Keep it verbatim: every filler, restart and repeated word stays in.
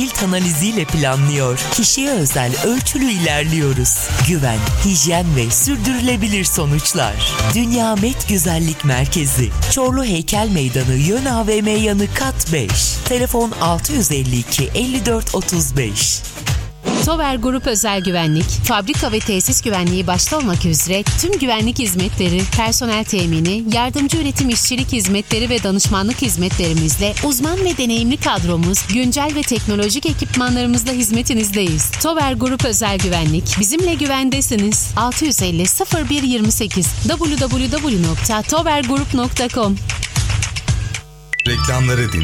Cilt analiziyle planlıyor. Kişiye özel ölçülü ilerliyoruz. Güven, hijyen ve sürdürülebilir sonuçlar. Dünya Met Güzellik Merkezi. Çorlu Heykel Meydanı Yön A V M yanı kat beş. Telefon altı yüz elli iki elli dört otuz beş. Tower Grup Özel Güvenlik, fabrika ve tesis güvenliği başta olmak üzere tüm güvenlik hizmetleri, personel temini, yardımcı üretim işçilik hizmetleri ve danışmanlık hizmetlerimizle uzman ve deneyimli kadromuz, güncel ve teknolojik ekipmanlarımızla hizmetinizdeyiz. Tower Grup Özel Güvenlik, bizimle güvendesiniz. altı yüz elli sıfır bir yirmi sekiz double-u double-u double-u nokta tower group nokta com. Reklamları dinle.